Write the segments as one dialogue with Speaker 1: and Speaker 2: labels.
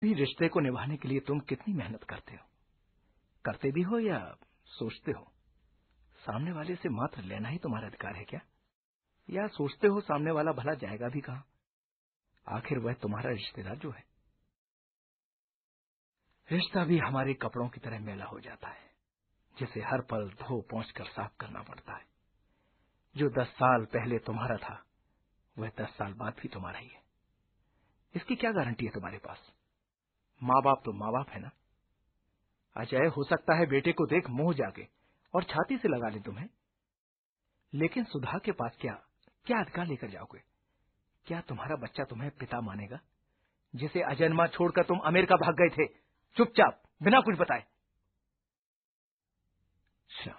Speaker 1: भी रिश्ते को निभाने के लिए तुम कितनी मेहनत करते हो? करते भी हो या सोचते हो सामने वाले से मात्र लेना ही तुम्हारा अधिकार है क्या? या सोचते हो सामने वाला भला जाएगा भी कहां? आखिर वह तुम्हारा रिश्तेदार जो है। रिश्ता भी हमारे कपड़ों की तरह मैला हो जाता है, जिसे हर पल धो पोंछ कर साफ करना पड़ता है। जो 10 साल पहले तुम्हारा था वह 10 साल बाद भी तुम्हारा ही है। इसकी क्या गारंटी है तुम्हारे पास? माँ बाप तो माँ बाप है ना। अजय हो सकता है बेटे को देख मोह जागे और छाती से लगा ले तुम्हें, लेकिन सुधा के पास क्या अधिकार लेकर जाओगे? क्या तुम्हारा बच्चा तुम्हें पिता मानेगा, जिसे अजन्मा छोड़कर तुम अमेरिका भाग गए थे चुपचाप बिना कुछ बताए?
Speaker 2: श्याम,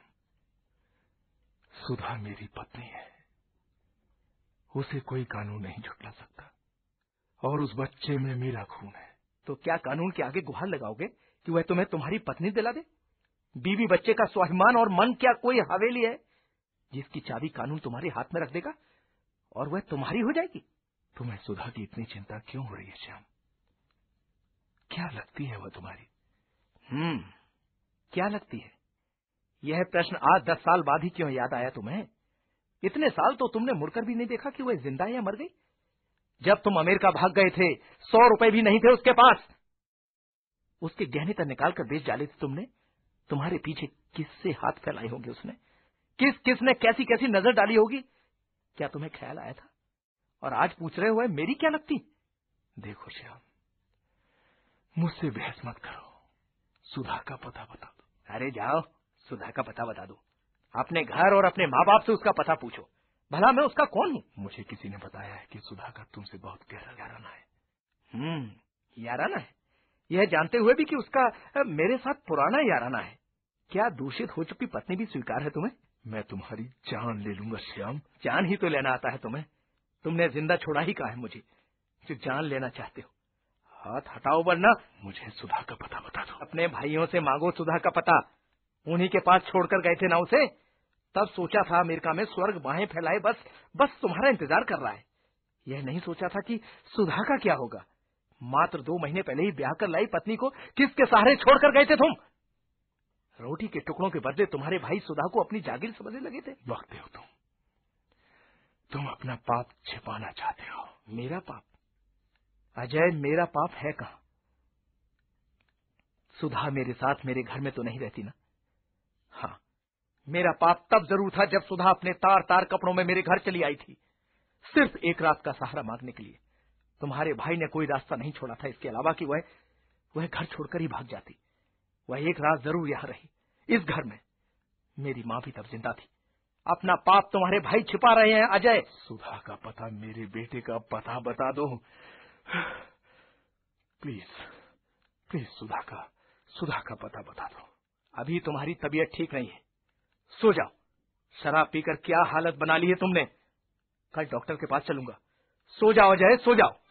Speaker 2: सुधा मेरी पत्नी है, उसे कोई कानून नहीं झुठला सकता, और उस बच्चे में मेरा खून है।
Speaker 1: तो क्या कानून के आगे गुहार लगाओगे कि वह तुम्हें तुम्हारी पत्नी दिला दे? बीवी बच्चे का स्वाभिमान और मन क्या कोई हवेली है जिसकी चाबी कानून तुम्हारे हाथ में रख देगा और वह तुम्हारी हो जाएगी?
Speaker 2: तुम्हें सुधा की इतनी चिंता क्यों हो रही है श्याम? क्या लगती है वह तुम्हारी?
Speaker 1: क्या लगती है? यह प्रश्न आज 10 साल बाद ही क्यों याद आया तुम्हें? इतने साल तो तुमने मुड़कर भी नहीं देखा कि वह जिंदा है या मर गई। जब तुम अमेरिका भाग गए थे 100 रुपए भी नहीं थे उसके पास। उसके गहने तक निकाल कर बेच डाले थे तुमने। तुम्हारे पीछे किससे हाथ फैलाए होंगे उसने? किसने कैसी कैसी नजर डाली होगी? क्या तुम्हें ख्याल आया था? और आज पूछ रहे हो मेरी क्या लगती?
Speaker 2: देखो श्याम, मुझसे बहस मत करो, सुधा का पता बता दो।
Speaker 1: अरे जाओ, सुधा का पता बता दो। अपने घर और अपने माँ बाप से उसका पता पूछो। भला मैं उसका कौन हूँ?
Speaker 2: मुझे किसी ने बताया है कि सुधा का तुमसे बहुत गहरा याराना है।
Speaker 1: याराना है, यह जानते हुए भी कि उसका मेरे साथ पुराना याराना है। क्या दूषित हो चुकी पत्नी भी स्वीकार है तुम्हें?
Speaker 2: मैं तुम्हारी जान ले लूंगा श्याम।
Speaker 1: जान ही तो लेना आता है तुम्हें। तुमने जिंदा छोड़ा ही कहा है मुझे जो जान लेना चाहते हो। हाथ हटाओ वरना।
Speaker 2: मुझे सुधा का पता बता दो।
Speaker 1: अपने भाइयों से मांगो सुधा का पता। उन्हीं के पास छोड़कर गए थे ना उसे। तब सोचा था अमेरिका में स्वर्ग बाहें फैलाए बस तुम्हारा इंतजार कर रहा है। यह नहीं सोचा था कि सुधा का क्या होगा। मात्र 2 महीने पहले ही ब्याह कर लाई पत्नी को किसके सहारे छोड़कर गए थे तुम? रोटी के टुकड़ों के बदले तुम्हारे भाई सुधा को अपनी जागीर समझने लगे थे।
Speaker 2: बकते हो तुम अपना पाप छिपाना चाहते हो।
Speaker 1: मेरा पाप? अजय, मेरा पाप है कहां? सुधा मेरे साथ मेरे घर में तो नहीं रहती ना। हाँ, मेरा पाप तब जरूर था जब सुधा अपने तार तार कपड़ों में मेरे घर चली आई थी, सिर्फ एक रात का सहारा मांगने के लिए। तुम्हारे भाई ने कोई रास्ता नहीं छोड़ा था इसके अलावा कि वह घर छोड़कर ही भाग जाती। वह एक रात जरूर यहां रही, इस घर में। मेरी माँ भी तब जिंदा थी। अपना पाप तुम्हारे भाई छिपा रहे हैं अजय।
Speaker 2: सुधा का पता, मेरे बेटे का पता बता दो प्लीज सुधा का पता बता दो।
Speaker 1: अभी तुम्हारी तबीयत ठीक नहीं है, सो जाओ। शराब पीकर क्या हालत बना ली है तुमने। कल डॉक्टर के पास चलूंगा। सो जाओ अजय, सो जाओ।